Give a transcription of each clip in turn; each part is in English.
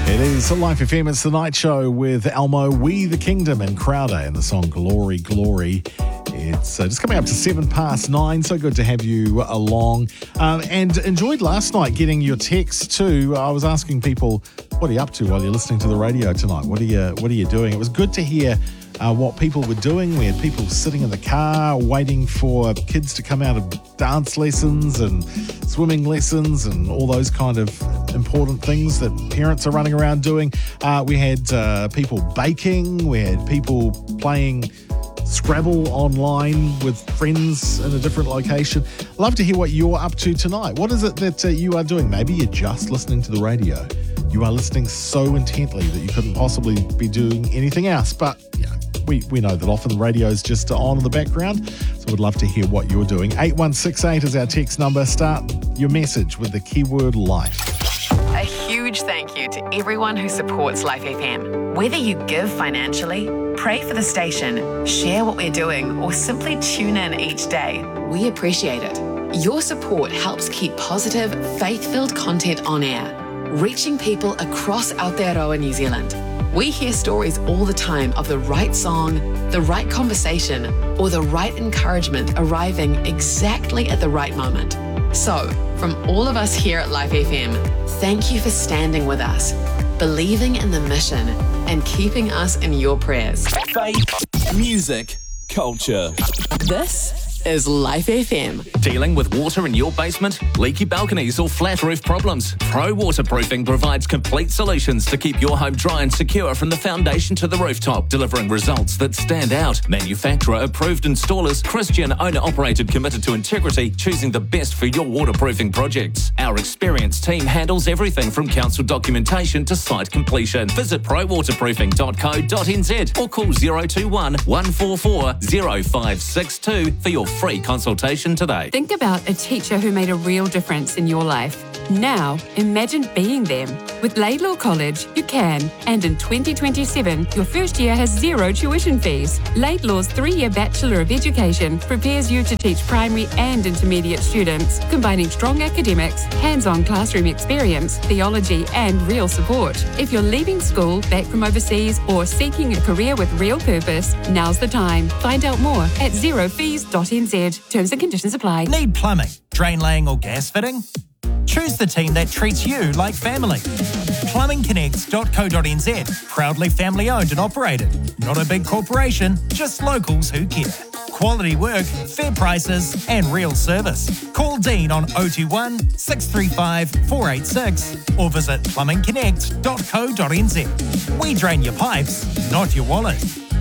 It is Life FM. It's the night show with Elmo, We the Kingdom, and Crowder, and the song Glory, Glory. It's just coming up to 9:07. So good to have you along. And enjoyed last night getting your texts too. I was asking people, what are you up to while you're listening to the radio tonight? What are you doing? It was good to hear what people were doing. We had people sitting in the car waiting for kids to come out of dance lessons and swimming lessons and all those kind of important things that parents are running around doing. We had people baking. We had people playing Scrabble online with friends in a different location. Love to hear what you're up to tonight. What is it that you are doing? Maybe you're just listening to the radio. You are listening so intently that you couldn't possibly be doing anything else. But we know that often the radio is just on in the background, so we'd love to hear what you're doing. 8168 is our text number. Start your message with the keyword life. A huge thank you to everyone who supports Life FM. Whether you give financially, pray for the station, share what we're doing, or simply tune in each day, we appreciate it. Your support helps keep positive, faith-filled content on air, reaching people across Aotearoa, New Zealand. We hear stories all the time of the right song, the right conversation, or the right encouragement arriving exactly at the right moment. So, from all of us here at Life FM, thank you for standing with us, believing in the mission, and keeping us in your prayers. Faith, music, culture. This is Life FM. Dealing with water in your basement, leaky balconies or flat roof problems? Pro Waterproofing provides complete solutions to keep your home dry and secure from the foundation to the rooftop, delivering results that stand out. Manufacturer approved installers, Christian owner operated, committed to integrity, choosing the best for your waterproofing projects. Our experienced team handles everything from council documentation to site completion. Visit prowaterproofing.co.nz or call 021 144 0562 for your free consultation today. Think about a teacher who made a real difference in your life. Now, imagine being them. With Laidlaw College, you can. And in 2027, your first year has zero tuition fees. Laidlaw's 3-year Bachelor of Education prepares you to teach primary and intermediate students, combining strong academics, hands-on classroom experience, theology, and real support. If you're leaving school, back from overseas, or seeking a career with real purpose, now's the time. Find out more at zerofees.nz. Terms and conditions apply. Need plumbing, drain laying or gas fitting? Choose the team that treats you like family. Plumbingconnects.co.nz. Proudly family owned and operated. Not a big corporation, just locals who care. Quality work, fair prices and real service. Call Dean on 021 635 486 or visit plumbingconnects.co.nz. We drain your pipes, not your wallet.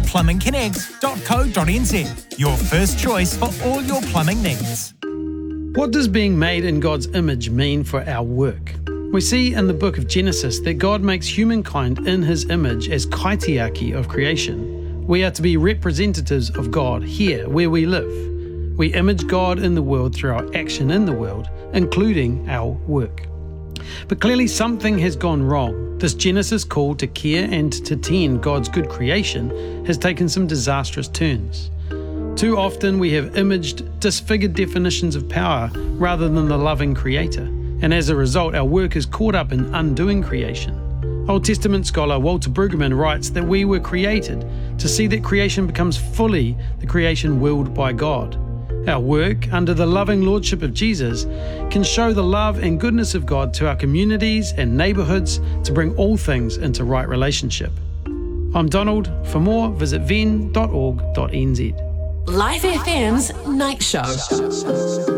plumbingconnects.co.nz. Your first choice for all your plumbing needs. What does being made in God's image mean for our work? We see in the book of Genesis that God makes humankind in his image as kaitiaki of creation. We are to be representatives of God here where we live. We image God in the world through our action in the world, including our work. But clearly something has gone wrong. This Genesis call to care and to tend God's good creation has taken some disastrous turns. Too often we have imaged disfigured definitions of power rather than the loving Creator, and as a result our work is caught up in undoing creation. Old Testament scholar Walter Brueggemann writes that we were created to see that creation becomes fully the creation willed by God. Our work, under the loving lordship of Jesus, can show the love and goodness of God to our communities and neighbourhoods to bring all things into right relationship. I'm Donald. For more, visit ven.org.nz. Life FM's Night Show.